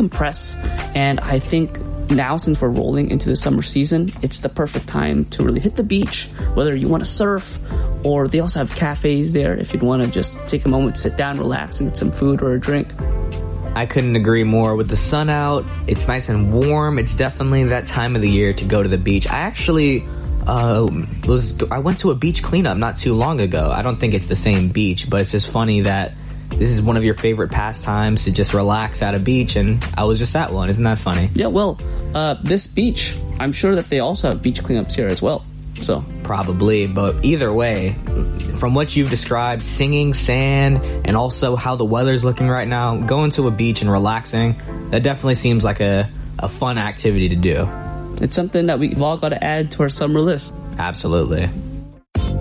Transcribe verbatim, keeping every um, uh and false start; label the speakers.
Speaker 1: decompress. And I think now, since we're rolling into the summer season, it's the perfect time to really hit the beach, whether you want to surf, or they also have cafes there if you'd want to just take a moment to sit down, relax, and get some food or a drink.
Speaker 2: I couldn't agree more. With the sun out, it's nice and warm. It's definitely that time of the year to go to the beach. I actually uh, was I went to a beach cleanup not too long ago. I don't think it's the same beach, but it's just funny that this is one of your favorite pastimes, to just relax at a beach, and I was just at one. Isn't that funny?
Speaker 1: Yeah, well, uh, this beach, I'm sure that they also have beach cleanups here as well. So
Speaker 2: probably, but either way, from what you've described, singing, sand, and also how the weather's looking right now, going to a beach and relaxing, that definitely seems like a, a fun activity to do.
Speaker 1: It's something that we've all got to add to our summer list.
Speaker 2: Absolutely.